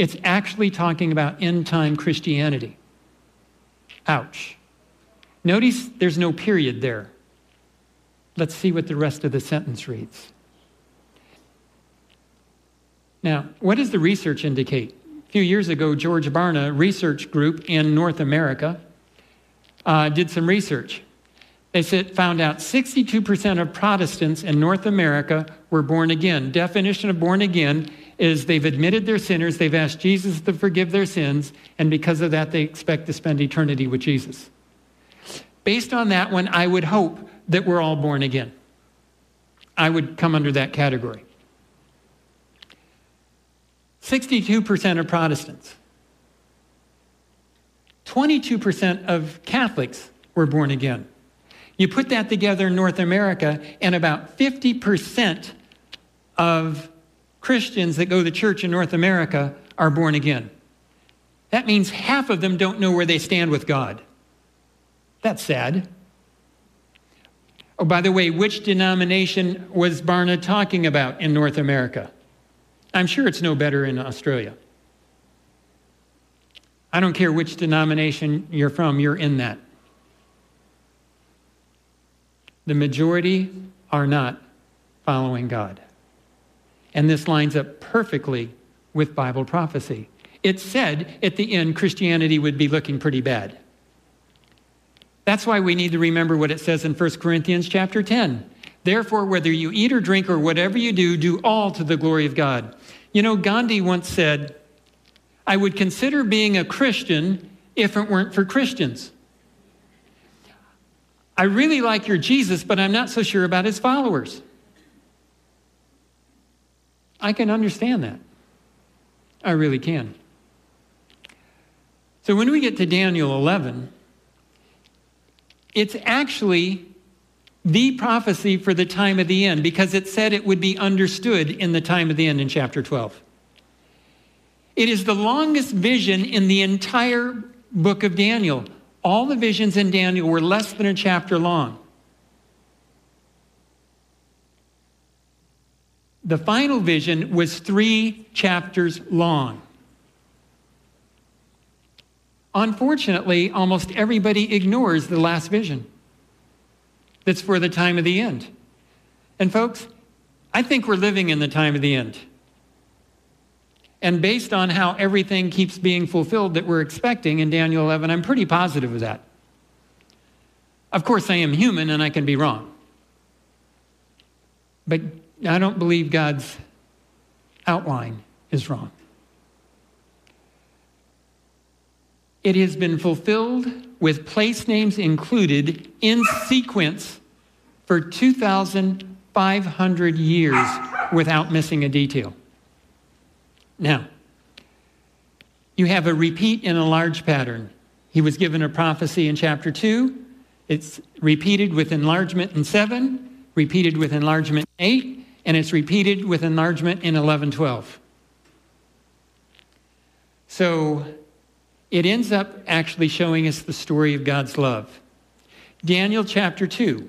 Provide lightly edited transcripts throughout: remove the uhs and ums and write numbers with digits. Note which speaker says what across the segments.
Speaker 1: It's actually talking about end-time Christianity. Ouch. Notice there's no period there. Let's see what the rest of the sentence reads. Now, what does the research indicate? A few years ago, George Barna Research Group in North America did some research. They found out 62% of Protestants in North America were born again. Definition of born again is they've admitted their sinners, they've asked Jesus to forgive their sins, and because of that, they expect to spend eternity with Jesus. Based on that one, I would hope that we're all born again. I would come under that category. 62% of Protestants. 22% of Catholics were born again. You put that together in North America, and about 50% of Christians that go to church in North America are born again. That means half of them don't know where they stand with God. That's sad. Oh, by the way, which denomination was Barna talking about in North America? I'm sure it's no better in Australia. I don't care which denomination you're from, you're in that. The majority are not following God. And this lines up perfectly with Bible prophecy. It said at the end, Christianity would be looking pretty bad. That's why we need to remember what it says in 1 Corinthians chapter 10. Therefore, whether you eat or drink or whatever you do, do all to the glory of God. You know, Gandhi once said, I would consider being a Christian if it weren't for Christians. I really like your Jesus, but I'm not so sure about his followers. I can understand that. I really can. So when we get to Daniel 11, it's actually the prophecy for the time of the end, because it said it would be understood in the time of the end in chapter 12. It is the longest vision in the entire book of Daniel. All the visions in Daniel were less than a chapter long. The final vision was 3 chapters long. Unfortunately, almost everybody ignores the last vision. That's for the time of the end. And folks, I think we're living in the time of the end. And based on how everything keeps being fulfilled that we're expecting in Daniel 11, I'm pretty positive of that. Of course, I am human and I can be wrong. But I don't believe God's outline is wrong. It has been fulfilled with place names included in sequence for 2,500 years without missing a detail. Now, you have a repeat in a large pattern. He was given a prophecy in chapter 2. It's repeated with enlargement in 7, repeated with enlargement in 8, and it's repeated with enlargement in 11:12. So it ends up actually showing us the story of God's love. Daniel chapter 2,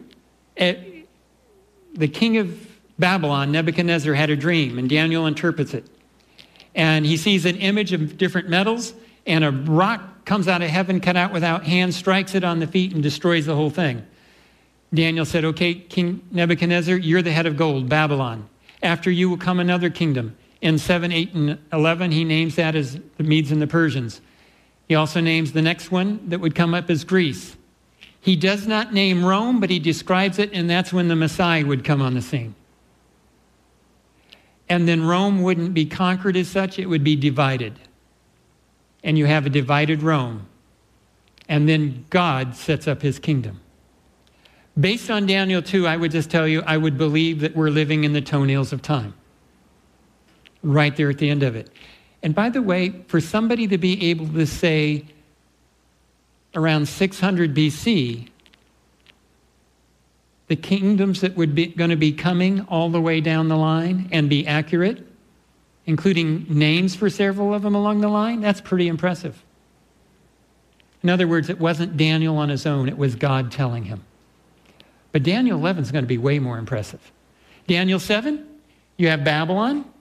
Speaker 1: the king of Babylon, Nebuchadnezzar, had a dream, and Daniel interprets it. And he sees an image of different metals, and a rock comes out of heaven, cut out without hands, strikes it on the feet, and destroys the whole thing. Daniel said, okay, King Nebuchadnezzar, you're the head of gold, Babylon. After you will come another kingdom. In 7, 8, and 11, he names that as the Medes and the Persians. He also names the next one that would come up as Greece. He does not name Rome, but he describes it, and that's when the Messiah would come on the scene. And then Rome wouldn't be conquered as such, it would be divided. And you have a divided Rome. And then God sets up his kingdom. Based on Daniel 2, I would just tell you, I would believe that we're living in the toenails of time. Right there at the end of it. And by the way, for somebody to be able to say around 600 BC, the kingdoms that would be going to be coming all the way down the line and be accurate, including names for several of them along the line, that's pretty impressive. In other words, it wasn't Daniel on his own, it was God telling him. But Daniel 11 is going to be way more impressive. Daniel 7, you have Babylon.